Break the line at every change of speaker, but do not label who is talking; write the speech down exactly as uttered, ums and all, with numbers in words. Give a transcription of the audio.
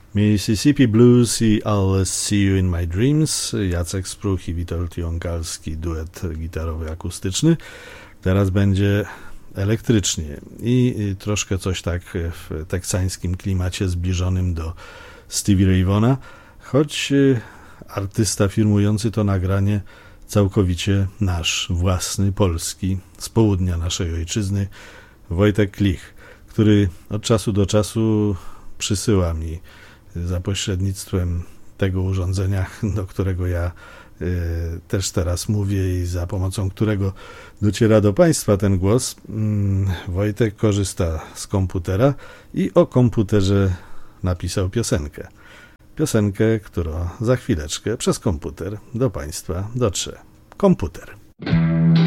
Mississippi Blues i I'll See You in My Dreams, Jacek Spruch i Witold Jąkalski, duet gitarowy akustyczny. Teraz będzie elektrycznie i troszkę coś tak w teksańskim klimacie zbliżonym do Stevie Ray Vaughna, choć artysta firmujący to nagranie całkowicie nasz, własny, polski, z południa naszej ojczyzny, Wojtek Klich, który od czasu do czasu przysyła mi za pośrednictwem tego urządzenia, do którego ja y, też teraz mówię i za pomocą którego dociera do Państwa ten głos. Y, Wojtek korzysta z komputera i o komputerze napisał piosenkę. Piosenkę, która za chwileczkę przez komputer do Państwa dotrze. Komputer.